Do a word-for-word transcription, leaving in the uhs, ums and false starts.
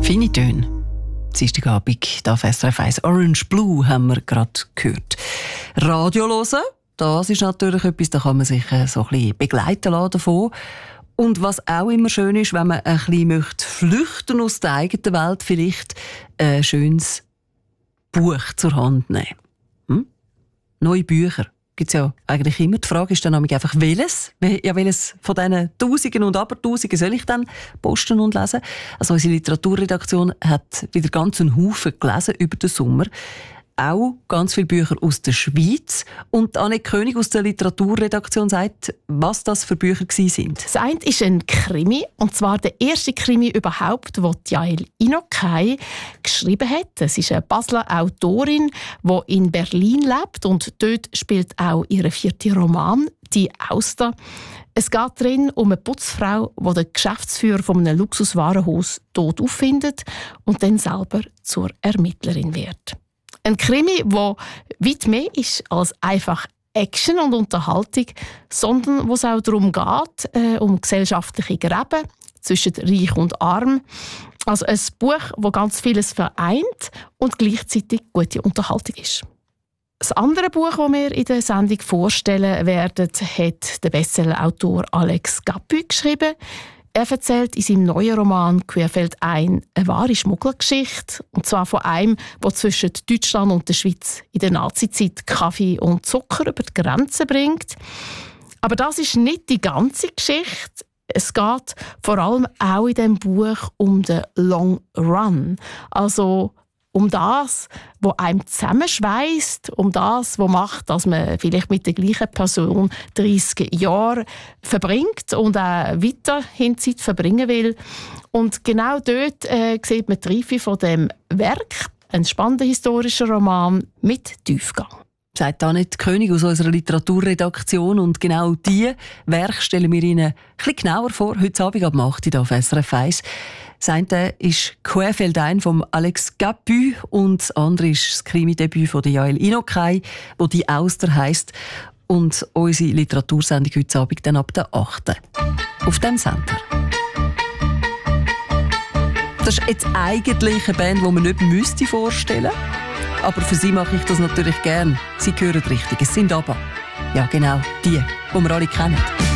Feine Töne. Dienstagabend auf S R F eins. Orange Blue haben wir gerade gehört. Radio hören, das ist natürlich etwas, da kann man sich so ein bisschen begleiten lassen davon. Und was auch immer schön ist, wenn man ein bisschen möchte flüchten aus der eigenen Welt, vielleicht ein schönes Buch zur Hand nehmen. Hm? Neue Bücher gibt es ja eigentlich immer. Die Frage ist dann einfach, welches? Ja, welches von diesen Tausenden und Abertausenden soll ich dann posten und lesen? Also unsere Literaturredaktion hat wieder ganz einen Haufen gelesen über den Sommer. Auch ganz viele Bücher aus der Schweiz. Und Anne König aus der Literaturredaktion sagt, was das für Bücher waren. Das eine ist ein Krimi, und zwar der erste Krimi überhaupt, den Jael Inokay geschrieben hat. Es ist eine Basler Autorin, die in Berlin lebt, und dort spielt auch ihr vierter Roman, «Die Auster». Es geht darin um eine Putzfrau, die den Geschäftsführer von einem Luxuswarenhaus tot auffindet und dann selber zur Ermittlerin wird. Ein Krimi, der weit mehr ist als einfach Action und Unterhaltung, sondern wo es auch darum geht, äh, um gesellschaftliche Gräben zwischen Reich und Arm. Also ein Buch, das ganz vieles vereint und gleichzeitig gute Unterhaltung ist. Das andere Buch, das wir in der Sendung vorstellen werden, hat der Bestseller-Autor Alex Capu geschrieben. Er erzählt in seinem neuen Roman «Querfeld ein» eine wahre Schmugglergeschichte. Und zwar von einem, der zwischen Deutschland und der Schweiz in der Nazizeit Kaffee und Zucker über die Grenze bringt. Aber das ist nicht die ganze Geschichte. Es geht vor allem auch in diesem Buch um den Long Run. Also um das, was einem zusammenschweißt, um das, was macht, dass man vielleicht mit der gleichen Person dreißig Jahre verbringt und auch weiterhin Zeit verbringen will. Und genau dort äh, sieht man die Reife von dem Werk, ein spannender historischer Roman mit Tiefgang. Sagt Annette König aus unserer Literaturredaktion. Und genau diese Werke stellen wir Ihnen ein bisschen genauer vor, heute Abend ab acht Uhr auf S R F eins. Das eine ist «Querfeld ein» von Alex Capu und das andere ist das Krimi-Debüt von Jael Inokay, wo «Die Auster» heisst. Und unsere Literatursendung heute Abend dann ab der achten auf dem Sender. Das ist jetzt eigentlich eine Band, die man nicht müsste vorstellen müsste. Aber für sie mache ich das natürlich gern. Sie hören richtig, es sind ABBA. Ja, genau, die, die wir alle kennen.